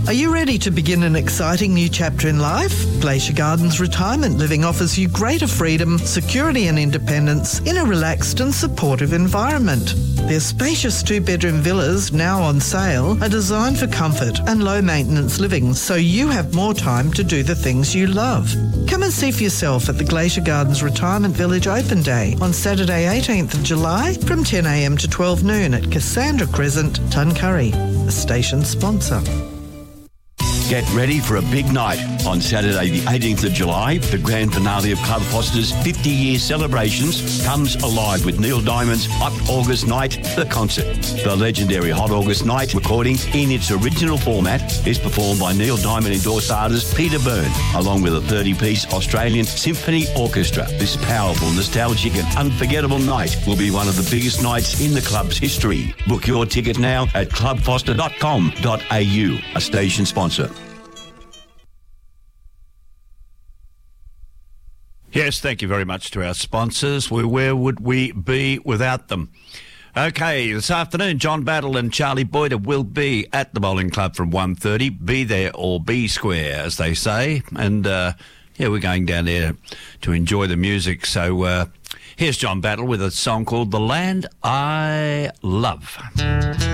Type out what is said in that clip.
Are you ready to begin an exciting new chapter in life? Glacier Gardens Retirement Living offers you greater freedom, security and independence in a relaxed and supportive environment. Their spacious 2-bedroom villas, now on sale, are designed for comfort and low-maintenance living, so you have more time to do the things you love. Come and see for yourself at the Glacier Gardens Retirement Village Open Day on Saturday 18th of July from 10 a.m. to 12 noon at Cassandra Crescent, Tuncurry, a station sponsor. Get ready for a big night on Saturday the 18th of July. The grand finale of Club Foster's 50-year celebrations comes alive with Neil Diamond's Hot August Night, the concert. The legendary Hot August Night recording in its original format is performed by Neil Diamond endorsed artist Peter Byrne, along with a 30-piece Australian symphony orchestra. This powerful, nostalgic and unforgettable night will be one of the biggest nights in the club's history. Book your ticket now at clubfoster.com.au, a station sponsor. Yes, thank you very much to our sponsors. Where would we be without them? Okay, this afternoon, John Battle and Charlie Boyder will be at the Bowling Club from 1:30. Be there or be square, as they say. And, we're going down there to enjoy the music. So here's John Battle with a song called The Land I Love.